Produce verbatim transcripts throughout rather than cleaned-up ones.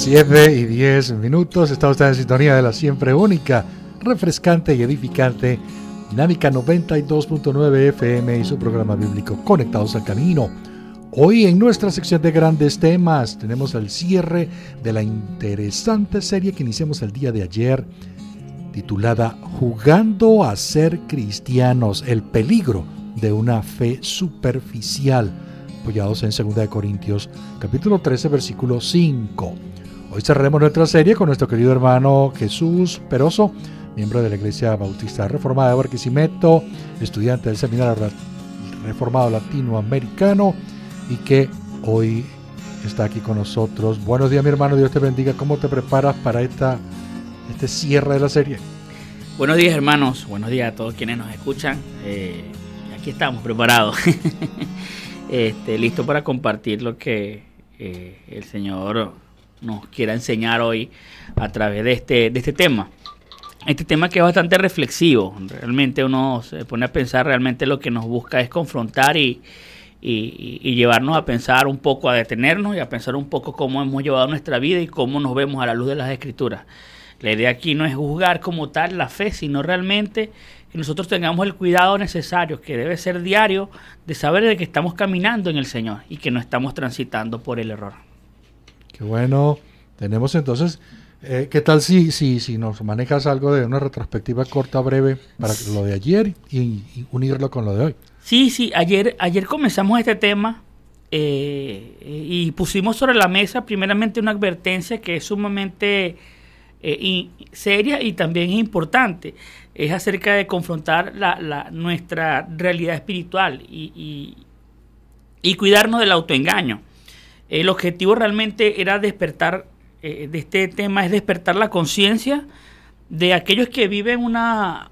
siete y diez minutos, está usted en sintonía de la siempre única, refrescante y edificante Dinámica noventa y dos punto nueve F M y su programa bíblico Conectados al Camino. Hoy en nuestra sección de grandes temas tenemos el cierre de la interesante serie que iniciamos el día de ayer, titulada Jugando a ser cristianos, el peligro de una fe superficial, apoyados en segunda de Corintios capítulo trece versículo cinco. Hoy cerraremos nuestra serie con nuestro querido hermano Jesús Peroso, miembro de la Iglesia Bautista Reformada de Barquisimeto, estudiante del Seminario Reformado Latinoamericano y que hoy está aquí con nosotros. Buenos días, mi hermano, Dios te bendiga. ¿Cómo te preparas para esta, este cierre de la serie? Buenos días, hermanos, buenos días a todos quienes nos escuchan. Eh, aquí estamos preparados, este, listo para compartir lo que eh, el Señor nos quiera enseñar hoy a través de este, de este tema. Este tema que es bastante reflexivo. Realmente uno se pone a pensar, realmente lo que nos busca es confrontar y, y, y llevarnos a pensar un poco, a detenernos y a pensar un poco cómo hemos llevado nuestra vida y cómo nos vemos a la luz de las Escrituras. La idea aquí no es juzgar como tal la fe, sino realmente que nosotros tengamos el cuidado necesario, que debe ser diario, de saber de que estamos caminando en el Señor y que no estamos transitando por el error. Qué bueno. Tenemos entonces... Eh, ¿Qué tal si, si, si nos manejas algo de una retrospectiva corta, breve, para lo de ayer y, y unirlo con lo de hoy? Sí, sí, ayer, ayer comenzamos este tema eh, y pusimos sobre la mesa primeramente una advertencia que es sumamente eh, y, seria y también es importante. Es acerca de confrontar la, la, nuestra realidad espiritual y, y, y cuidarnos del autoengaño. El objetivo realmente era despertar de este tema es despertar la conciencia de aquellos que viven una,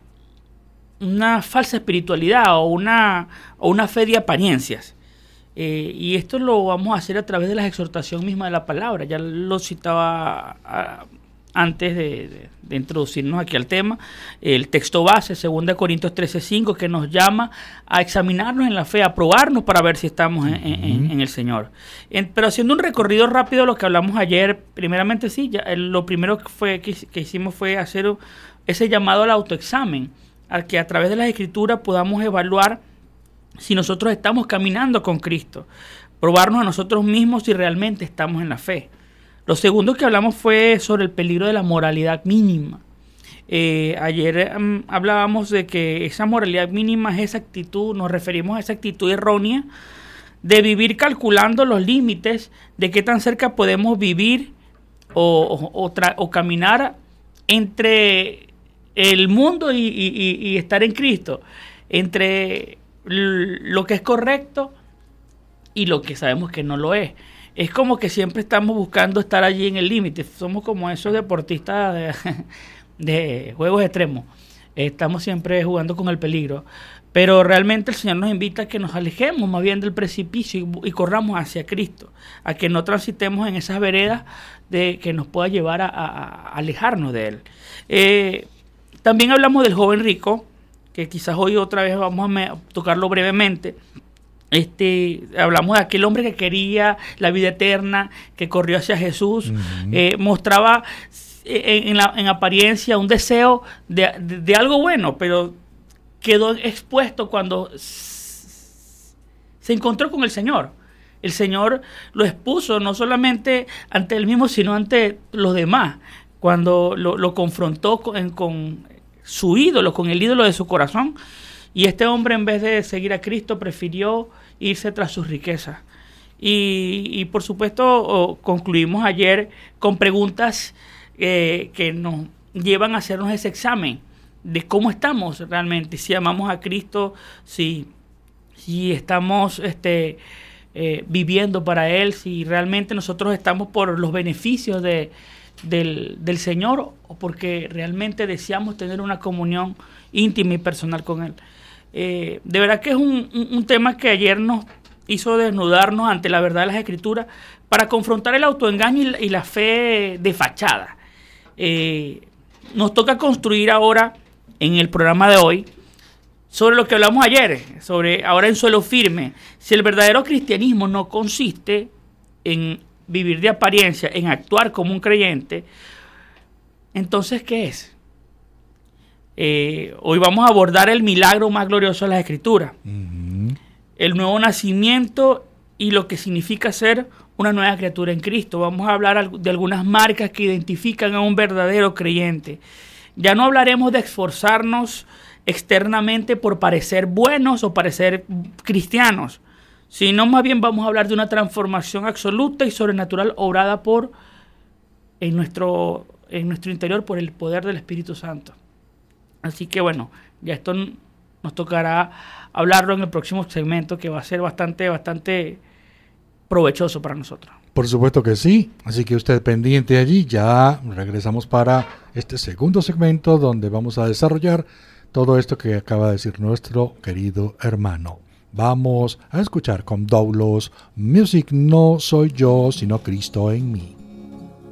una falsa espiritualidad o una, o una fe de apariencias. Eh, y esto lo vamos a hacer a través de la exhortación misma de la palabra. Ya lo citaba a, antes de, de, de introducirnos aquí al tema. El texto base, segunda de Corintios trece cinco, que nos llama a examinarnos en la fe, a probarnos para ver si estamos en, en, en el Señor. En, pero haciendo un recorrido rápido de lo que hablamos ayer, primeramente sí, ya, el, lo primero que, fue, que, que hicimos fue hacer ese llamado al autoexamen, al que a través de las Escrituras podamos evaluar si nosotros estamos caminando con Cristo, probarnos a nosotros mismos si realmente estamos en la fe. Lo segundo que hablamos fue sobre el peligro de la moralidad mínima. Eh, ayer um, hablábamos de que esa moralidad mínima es esa actitud, nos referimos a esa actitud errónea de vivir calculando los límites de qué tan cerca podemos vivir o, o, o, tra- o caminar entre el mundo y, y, y estar en Cristo, entre l- lo que es correcto y lo que sabemos que no lo es. Es como que siempre estamos buscando estar allí en el límite. Somos como esos deportistas de, de juegos extremos. Estamos siempre jugando con el peligro. Pero realmente el Señor nos invita a que nos alejemos más bien del precipicio y, y corramos hacia Cristo. A que no transitemos en esas veredas de, que nos pueda llevar a, a, a alejarnos de Él. Eh, también hablamos del joven rico, que quizás hoy otra vez vamos a me, tocarlo brevemente. Este, hablamos de aquel hombre que quería la vida eterna, que corrió hacia Jesús, uh-huh. eh, mostraba en, en, la, en apariencia un deseo de, de, de algo bueno, pero quedó expuesto cuando se encontró con el Señor. El Señor lo expuso no solamente ante él mismo, sino ante los demás, cuando lo, lo confrontó con, con su ídolo, con el ídolo de su corazón. Y este hombre, en vez de seguir a Cristo, prefirió irse tras sus riquezas. Y, y por supuesto, oh, concluimos ayer con preguntas eh, que nos llevan a hacernos ese examen de cómo estamos realmente, si amamos a Cristo, si, si estamos este, eh, viviendo para Él, si realmente nosotros estamos por los beneficios de, del, del Señor o porque realmente deseamos tener una comunión íntima y personal con Él. Eh, de verdad que es un, un, un tema que ayer nos hizo desnudarnos ante la verdad de las Escrituras para confrontar el autoengaño y la, y la fe de fachada. Eh, nos toca construir ahora en el programa de hoy sobre lo que hablamos ayer, sobre ahora en suelo firme. Si el verdadero cristianismo no consiste en vivir de apariencia, en actuar como un creyente, entonces, ¿qué es? Eh, hoy vamos a abordar el milagro más glorioso de las Escrituras, uh-huh. el nuevo nacimiento y lo que significa ser una nueva criatura en Cristo. Vamos a hablar de algunas marcas que identifican a un verdadero creyente. Ya no hablaremos de esforzarnos externamente por parecer buenos o parecer cristianos, sino más bien vamos a hablar de una transformación absoluta y sobrenatural obrada por en nuestro, en nuestro interior por el poder del Espíritu Santo. Así que bueno, ya esto nos tocará hablarlo en el próximo segmento, que va a ser bastante, bastante provechoso para nosotros. Por supuesto que sí, así que usted pendiente allí. Ya regresamos para este segundo segmento donde vamos a desarrollar todo esto que acaba de decir nuestro querido hermano. Vamos a escuchar con Doulos Music, no soy yo, sino Cristo en mí.